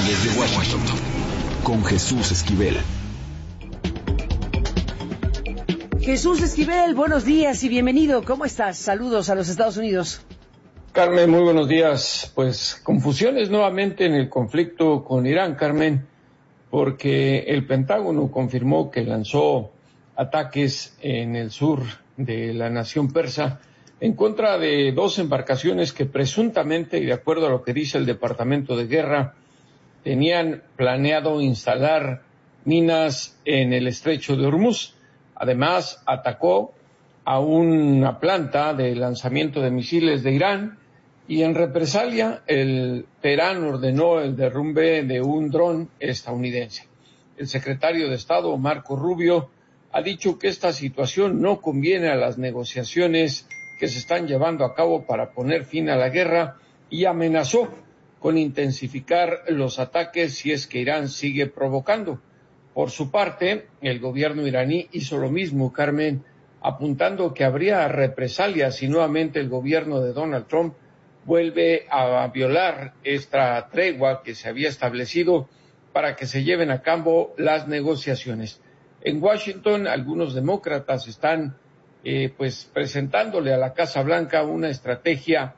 Desde Washington, con Jesús Esquivel. Jesús Esquivel, buenos días y bienvenido. ¿Cómo estás? Saludos a los Estados Unidos. Carmen, muy buenos días. Pues confusiones nuevamente en el conflicto con Irán, Carmen, porque el Pentágono confirmó que lanzó ataques en el sur de la nación persa en contra de dos embarcaciones que presuntamente, y de acuerdo a lo que dice el Departamento de Guerra, tenían planeado instalar minas en el estrecho de Hormuz. Además, atacó a una planta de lanzamiento de misiles de Irán y en represalia Teherán ordenó el derrumbe de un dron estadounidense. El secretario de Estado, Marco Rubio, ha dicho que esta situación no conviene a las negociaciones que se están llevando a cabo para poner fin a la guerra y amenazó con intensificar los ataques si es que Irán sigue provocando. Por su parte, el gobierno iraní hizo lo mismo, Carmen, apuntando que habría represalias si nuevamente el gobierno de Donald Trump vuelve a violar esta tregua que se había establecido para que se lleven a cabo las negociaciones. En Washington, algunos demócratas están presentándole a la Casa Blanca una estrategia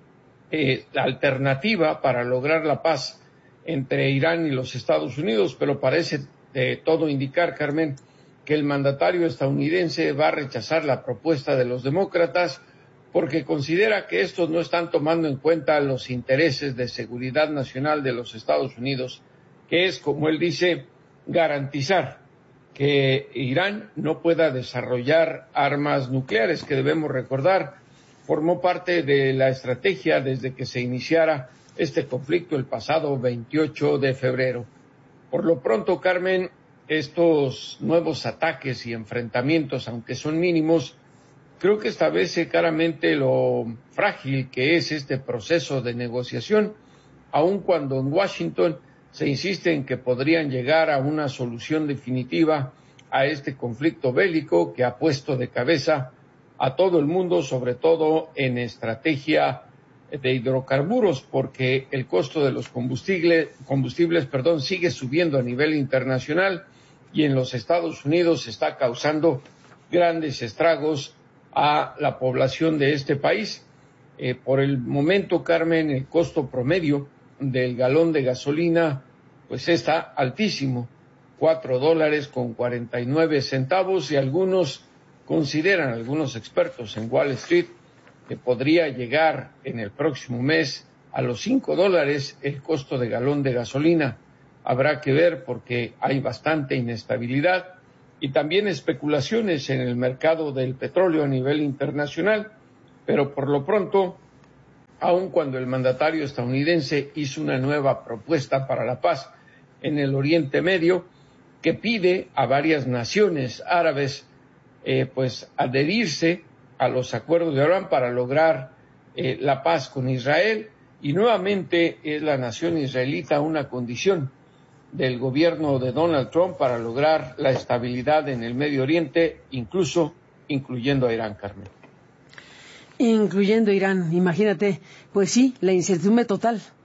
alternativa para lograr la paz entre Irán y los Estados Unidos, pero parece todo indicar, Carmen, que el mandatario estadounidense va a rechazar la propuesta de los demócratas porque considera que estos no están tomando en cuenta los intereses de seguridad nacional de los Estados Unidos, que es, como él dice, garantizar que Irán no pueda desarrollar armas nucleares, que debemos recordar formó parte de la estrategia desde que se iniciara este conflicto el pasado 28 de febrero. Por lo pronto, Carmen, estos nuevos ataques y enfrentamientos, aunque son mínimos, creo que establece claramente lo frágil que es este proceso de negociación, aun cuando en Washington se insiste en que podrían llegar a una solución definitiva a este conflicto bélico que ha puesto de cabeza a todo el mundo, sobre todo en estrategia de hidrocarburos, porque el costo de los combustibles, sigue subiendo a nivel internacional y en los Estados Unidos está causando grandes estragos a la población de este país. Por el momento, Carmen, el costo promedio del galón de gasolina pues está altísimo, $4.49, y algunos expertos en Wall Street, que podría llegar en el próximo mes a los $5 el costo de galón de gasolina. Habrá que ver porque hay bastante inestabilidad y también especulaciones en el mercado del petróleo a nivel internacional, pero por lo pronto, aun cuando el mandatario estadounidense hizo una nueva propuesta para la paz en el Oriente Medio, que pide a varias naciones árabes adherirse a los acuerdos de Abraham para lograr la paz con Israel, y nuevamente es la nación israelita una condición del gobierno de Donald Trump para lograr la estabilidad en el Medio Oriente, incluyendo a Irán, Carmen. Incluyendo Irán, imagínate, pues sí, la incertidumbre total.